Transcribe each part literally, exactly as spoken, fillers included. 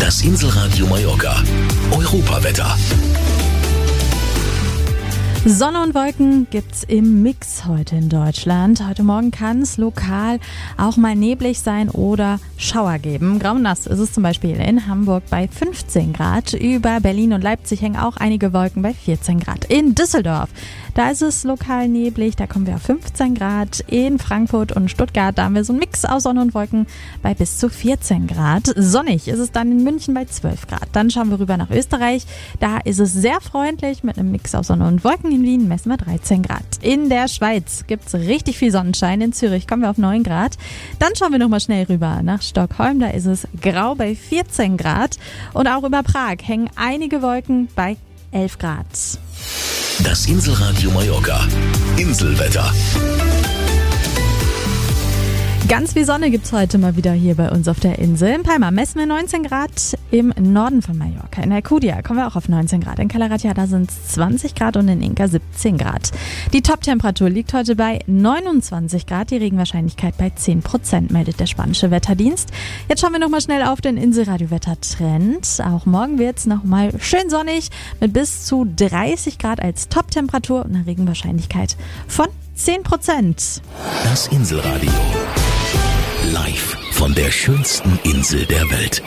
Das Inselradio Mallorca. Europawetter. Sonne und Wolken gibt's im Mix heute in Deutschland. Heute Morgen kann es lokal auch mal neblig sein oder Schauer geben. Grau und nass ist es zum Beispiel in Hamburg bei fünfzehn Grad. Über Berlin und Leipzig hängen auch einige Wolken bei vierzehn Grad. In Düsseldorf, da ist es lokal neblig, da kommen wir auf fünfzehn Grad. In Frankfurt und Stuttgart, da haben wir so einen Mix aus Sonne und Wolken bei bis zu vierzehn Grad. Sonnig ist es dann in München bei zwölf Grad. Dann schauen wir rüber nach Österreich. Da ist es sehr freundlich mit einem Mix aus Sonne und Wolken. In Wien messen wir dreizehn Grad. In der Schweiz gibt es richtig viel Sonnenschein. In Zürich kommen wir auf neun Grad. Dann schauen wir nochmal schnell rüber nach Stockholm. Da ist es grau bei vierzehn Grad. Und auch über Prag hängen einige Wolken bei elf Grad. Das Inselradio Mallorca. Inselwetter. Ganz viel Sonne gibt's heute mal wieder hier bei uns auf der Insel. In Palma messen wir neunzehn Grad im Norden von Mallorca. In Alcudia kommen wir auch auf neunzehn Grad. In Cala Ratja, da sind es zwanzig Grad und in Inca siebzehn Grad. Die Top-Temperatur liegt heute bei neunundzwanzig Grad. Die Regenwahrscheinlichkeit bei zehn Prozent, meldet der spanische Wetterdienst. Jetzt schauen wir nochmal schnell auf den Inselradio-Wettertrend. Auch morgen wird's nochmal schön sonnig mit bis zu dreißig Grad als Top-Temperatur und einer Regenwahrscheinlichkeit von zehn Prozent. Das Inselradio. Live von der schönsten Insel der Welt.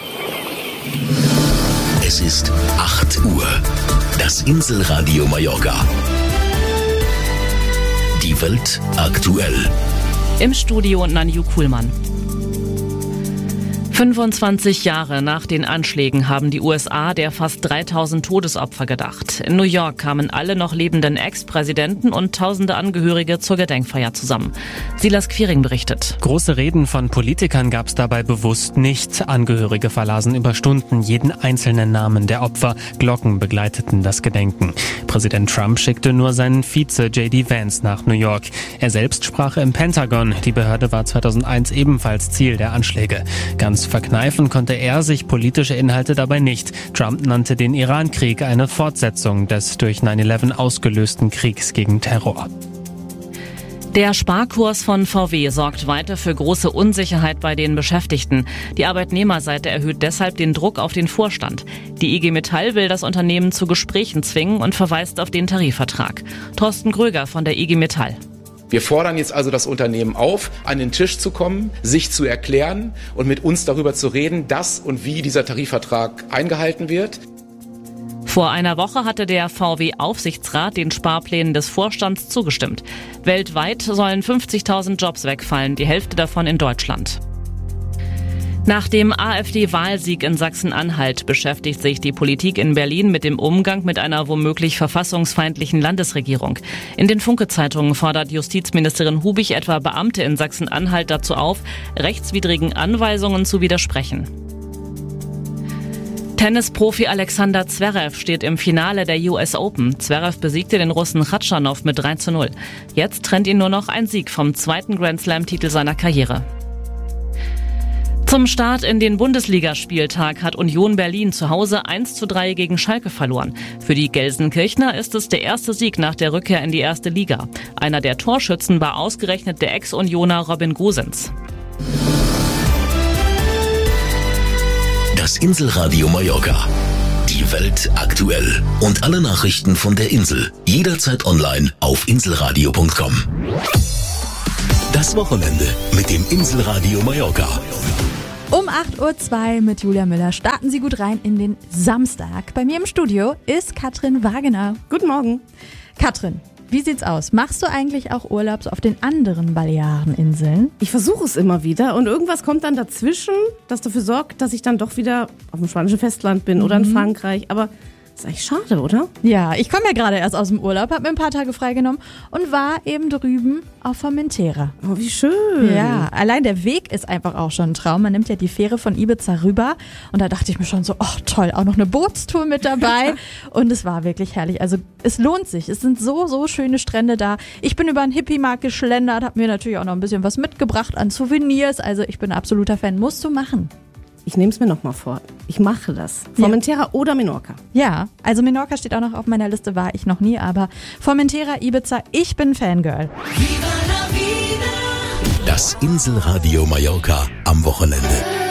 Es ist acht Uhr. Das Inselradio Mallorca. Die Welt aktuell. Im Studio Nanju Kuhlmann. fünfundzwanzig Jahre nach den Anschlägen haben die U S A der fast dreitausend Todesopfer gedacht. In New York kamen alle noch lebenden Ex-Präsidenten und tausende Angehörige zur Gedenkfeier zusammen. Silas Quiring berichtet. Große Reden von Politikern gab es dabei bewusst nicht. Angehörige verlasen über Stunden jeden einzelnen Namen der Opfer. Glocken begleiteten das Gedenken. Präsident Trump schickte nur seinen Vize J D Vance nach New York. Er selbst sprach im Pentagon. Die Behörde war zweitausendeins ebenfalls Ziel der Anschläge. Ganz verkneifen konnte er sich politische Inhalte dabei nicht. Trump nannte den Iran-Krieg eine Fortsetzung des durch neun elf ausgelösten Kriegs gegen Terror. Der Sparkurs von V W sorgt weiter für große Unsicherheit bei den Beschäftigten. Die Arbeitnehmerseite erhöht deshalb den Druck auf den Vorstand. Die I G Metall will das Unternehmen zu Gesprächen zwingen und verweist auf den Tarifvertrag. Thorsten Gröger von der I G Metall. Wir fordern jetzt also das Unternehmen auf, an den Tisch zu kommen, sich zu erklären und mit uns darüber zu reden, dass und wie dieser Tarifvertrag eingehalten wird. Vor einer Woche hatte der V W-Aufsichtsrat den Sparplänen des Vorstands zugestimmt. Weltweit sollen fünfzigtausend Jobs wegfallen, die Hälfte davon in Deutschland. Nach dem AfD-Wahlsieg in Sachsen-Anhalt beschäftigt sich die Politik in Berlin mit dem Umgang mit einer womöglich verfassungsfeindlichen Landesregierung. In den Funke-Zeitungen fordert Justizministerin Hubich etwa Beamte in Sachsen-Anhalt dazu auf, rechtswidrigen Anweisungen zu widersprechen. Tennisprofi Alexander Zverev steht im Finale der U S Open. Zverev besiegte den Russen Khachanov mit drei zu null. Jetzt trennt ihn nur noch ein Sieg vom zweiten Grand-Slam-Titel seiner Karriere. Zum Start in den Bundesligaspieltag hat Union Berlin zu Hause eins zu drei gegen Schalke verloren. Für die Gelsenkirchner ist es der erste Sieg nach der Rückkehr in die erste Liga. Einer der Torschützen war ausgerechnet der Ex-Unioner Robin Gosens. Das Inselradio Mallorca. Die Welt aktuell. Und alle Nachrichten von der Insel. Jederzeit online auf inselradio punkt com. Das Wochenende mit dem Inselradio Mallorca. Um acht Uhr zwei mit Julia Müller starten Sie gut rein in den Samstag. Bei mir im Studio ist Katrin Wagener. Guten Morgen. Katrin, wie sieht's aus? Machst du eigentlich auch Urlaubs auf den anderen Baleareninseln? Ich versuche es immer wieder und irgendwas kommt dann dazwischen, das dafür sorgt, dass ich dann doch wieder auf dem spanischen Festland bin mhm. oder in Frankreich. Aber ist eigentlich schade, oder? Ja, ich komme ja gerade erst aus dem Urlaub, habe mir ein paar Tage freigenommen und war eben drüben auf Formentera. Oh, wie schön. Ja, allein der Weg ist einfach auch schon ein Traum. Man nimmt ja die Fähre von Ibiza rüber und da dachte ich mir schon so, ach toll, auch noch eine Bootstour mit dabei. Und es war wirklich herrlich. Also es lohnt sich. Es sind so, so schöne Strände da. Ich bin über einen Hippie-Markt geschlendert, habe mir natürlich auch noch ein bisschen was mitgebracht an Souvenirs. Also ich bin absoluter Fan. Musst du machen. Ich nehme es mir nochmal vor. Ich mache das. Formentera ja. oder Menorca? Ja, also Menorca steht auch noch auf meiner Liste, war ich noch nie, aber Formentera, Ibiza, ich bin Fangirl. Das Inselradio Mallorca am Wochenende.